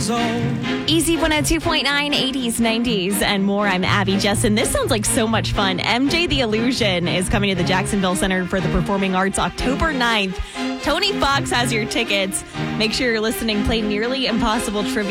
years old. Easy 102.9, 80s, 90s, and more. I'm Abby Jessen. This sounds like so much fun. MJ the Illusion is coming to the Jacksonville Center for the Performing Arts October 9th. Tony Fox has your tickets. Make sure you're listening. Play Nearly Impossible Trivia